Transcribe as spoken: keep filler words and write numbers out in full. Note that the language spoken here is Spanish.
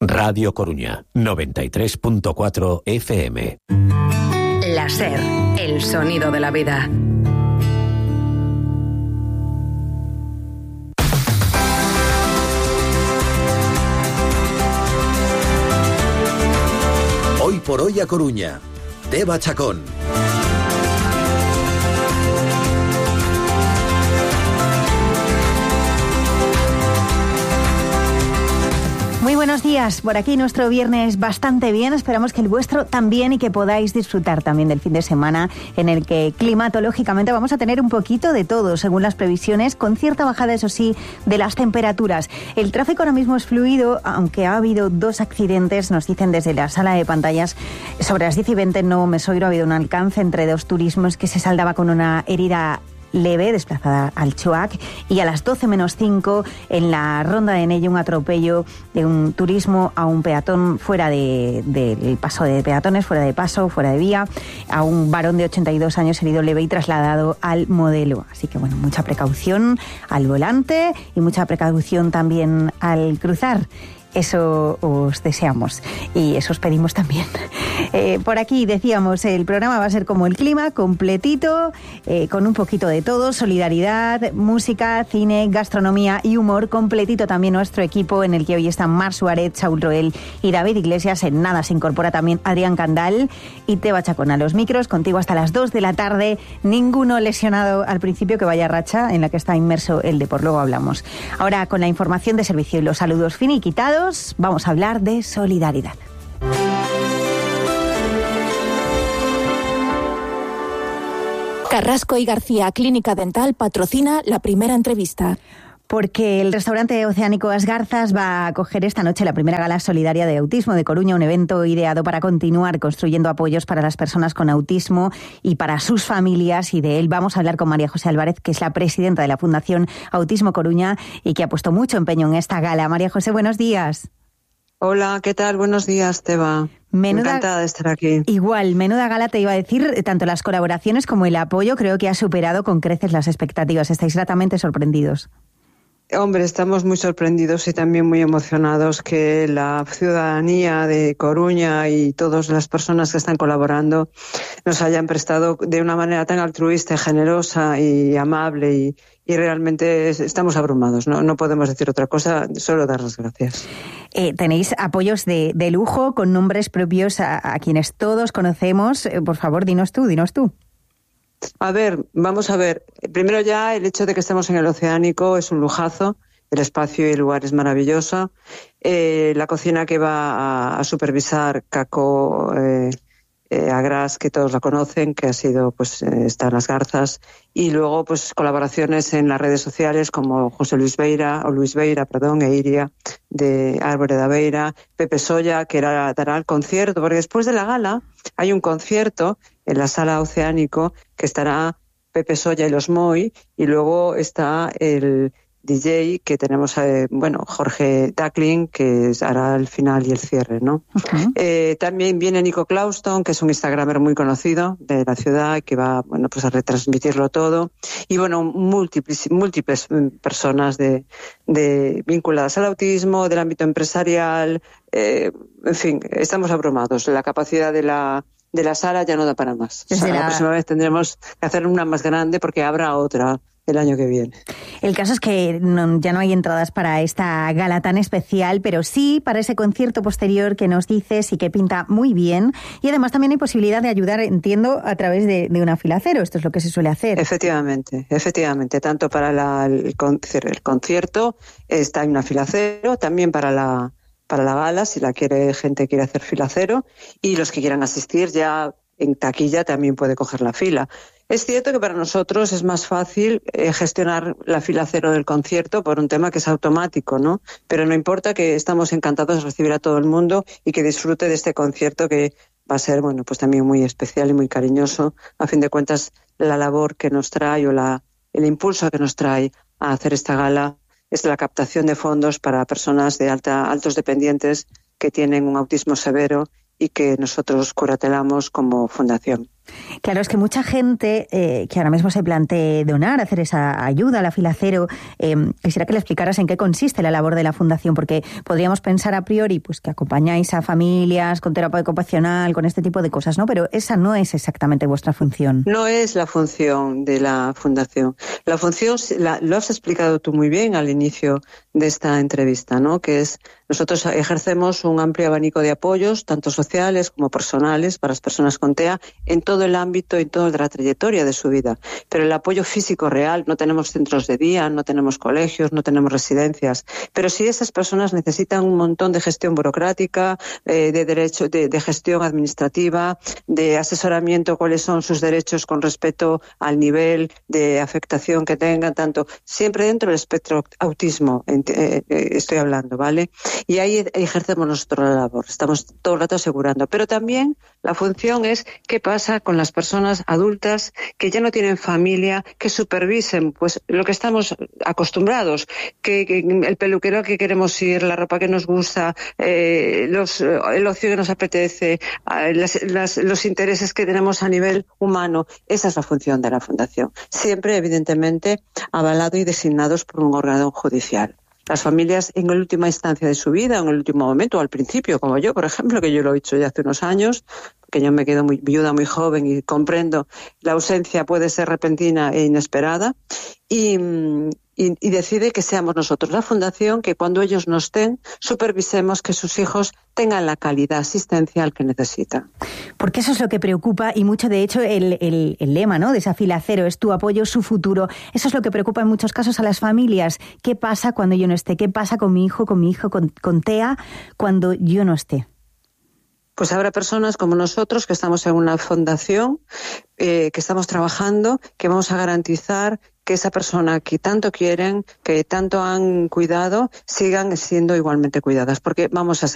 Radio Coruña, noventa y tres punto cuatro F M. La SER, el sonido de la vida. Hoy por hoy a Coruña, Teba Chacón. Muy buenos días, por aquí nuestro viernes bastante bien, esperamos que el vuestro también y que podáis disfrutar también del fin de semana en el que climatológicamente vamos a tener un poquito de todo, según las previsiones, con cierta bajada, eso sí, de las temperaturas. El tráfico ahora mismo es fluido, aunque ha habido dos accidentes, nos dicen desde la sala de pantallas. Sobre las diez y veinte en Novo Mesoiro ha habido un alcance entre dos turismos que se saldaba con una herida leve, desplazada al Choac, y a las doce menos cinco en la Ronda de Nelle un atropello de un turismo a un peatón fuera de, del paso de peatones, fuera de paso, fuera de vía, a un varón de ochenta y dos años herido leve y trasladado al Modelo. Así que bueno, mucha precaución al volante y mucha precaución también al cruzar. Eso os deseamos y eso os pedimos también. Eh, por aquí decíamos, el programa va a ser como el clima, completito, eh, con un poquito de todo, solidaridad, música, cine, gastronomía y humor. Completito también nuestro equipo, en el que hoy están Mar Suárez, Saúl Roel y David Iglesias. En nada se incorpora también Adrián Candal y Teba Chacón a los micros, contigo hasta las dos de la tarde. Ninguno lesionado al principio, que vaya racha en la que está inmerso el Depor, luego hablamos. Ahora, con la información de servicio y los saludos finiquitados, vamos a hablar de solidaridad. Carrasco y García Clínica Dental patrocina la primera entrevista. Porque el restaurante oceánico As Garzas va a acoger esta noche la primera gala solidaria de autismo de Coruña, un evento ideado para continuar construyendo apoyos para las personas con autismo y para sus familias, y de él vamos a hablar con María José Álvarez, que es la presidenta de la Fundación Autismo Coruña y que ha puesto mucho empeño en esta gala. María José, buenos días. Hola, ¿qué tal? Buenos días, Teba. Menuda, encantada de estar aquí. Igual, menuda gala, te iba a decir, tanto las colaboraciones como el apoyo creo que ha superado con creces las expectativas. Estáis gratamente sorprendidos. Hombre, estamos muy sorprendidos y también muy emocionados que la ciudadanía de Coruña y todas las personas que están colaborando nos hayan prestado de una manera tan altruista, generosa y amable, y, y realmente estamos abrumados. No, no podemos decir otra cosa, solo dar las gracias. Eh, tenéis apoyos de, de lujo con nombres propios a, a quienes todos conocemos. Eh, por favor, dinos tú, dinos tú. A ver, vamos a ver. Primero ya, el hecho de que estemos en el Oceánico es un lujazo. El espacio y el lugar es maravilloso. Eh, la cocina que va a, a supervisar Caco eh, eh, Agras, que todos la conocen, que ha sido, pues, eh, está en Las Garzas. Y luego, pues, colaboraciones en las redes sociales como José Luis Beira, o Luis Beira, perdón, e Iria, de Árbore da Beira, Pepe Solla, que era, dará el concierto, porque después de la gala hay un concierto en la Sala Oceánico que estará Pepe Solla y los Moi, y luego está el D J que tenemos, eh, bueno, Jorge Duckling, que hará el final y el cierre, ¿no? Uh-huh. Eh, también viene Nico Clauston, que es un instagramer muy conocido de la ciudad, que va, bueno, pues a retransmitirlo todo. Y bueno, múltiples, múltiples personas de, de vinculadas al autismo, del ámbito empresarial, eh, en fin, estamos abrumados. La capacidad de la de la sala ya no da para más. O sea, la... la próxima vez tendremos que hacer una más grande porque habrá otra el año que viene. El caso es que no, ya no hay entradas para esta gala tan especial, pero sí para ese concierto posterior que nos dices y que pinta muy bien. Y además también hay posibilidad de ayudar, entiendo, a través de, de una fila cero. Esto es lo que se suele hacer. Efectivamente, efectivamente. Tanto para la, el, el concierto está en una fila cero, también para la para la gala, si la quiere gente quiere hacer fila cero, y los que quieran asistir ya en taquilla también puede coger la fila. Es cierto que para nosotros es más fácil eh, gestionar la fila cero del concierto por un tema que es automático, ¿no? Pero no importa, que estamos encantados de recibir a todo el mundo y que disfrute de este concierto, que va a ser, bueno, pues también muy especial y muy cariñoso. A fin de cuentas, la labor que nos trae o la, el impulso que nos trae a hacer esta gala es la captación de fondos para personas de alta, altos dependientes que tienen un autismo severo y que nosotros curatelamos como fundación. Claro, es que mucha gente eh, que ahora mismo se plantee donar, hacer esa ayuda a la Fila Cero, eh, quisiera que le explicaras en qué consiste la labor de la Fundación, porque podríamos pensar a priori pues que acompañáis a familias con terapia ocupacional, con este tipo de cosas, ¿no? Pero esa no es exactamente vuestra función. No es la función de la Fundación. La función, la, lo has explicado tú muy bien al inicio de esta entrevista, ¿no? Que es, nosotros ejercemos un amplio abanico de apoyos, tanto sociales como personales, para las personas con T E A, en todo el ámbito y toda la trayectoria de su vida. Pero el apoyo físico real, no tenemos centros de día, no tenemos colegios, no tenemos residencias. Pero sí esas personas necesitan un montón de gestión burocrática, eh, de derecho, de, de gestión administrativa, de asesoramiento, cuáles son sus derechos con respecto al nivel de afectación que tengan, tanto siempre dentro del espectro autismo, eh, eh, estoy hablando, ¿vale? Y ahí ejercemos nosotros la labor, estamos todo el rato asegurando. Pero también la función es qué pasa con las personas adultas que ya no tienen familia, que supervisen pues lo que estamos acostumbrados, que, que el peluquero que queremos ir, la ropa que nos gusta, eh, los, el ocio que nos apetece, eh, las, las, los intereses que tenemos a nivel humano. Esa es la función de la Fundación. Siempre, evidentemente, avalado y designados por un órgano judicial. Las familias en la última instancia de su vida, en el último momento, o al principio, como yo, por ejemplo, que yo lo he hecho ya hace unos años, que yo me quedo muy viuda, muy joven y comprendo, la ausencia puede ser repentina e inesperada, y, y, y decide que seamos nosotros la Fundación, que cuando ellos no estén, supervisemos que sus hijos tengan la calidad asistencial que necesitan. Porque eso es lo que preocupa, y mucho, de hecho, el, el, el lema, ¿no?, de esa Fila Cero es tu apoyo, su futuro. Eso es lo que preocupa en muchos casos a las familias. ¿Qué pasa cuando yo no esté? ¿Qué pasa con mi hijo, con mi hijo, con, con T E A cuando yo no esté? Pues habrá personas como nosotros que estamos en una fundación, eh, que estamos trabajando, que vamos a garantizar que esa persona que tanto quieren, que tanto han cuidado, sigan siendo igualmente cuidadas, porque vamos a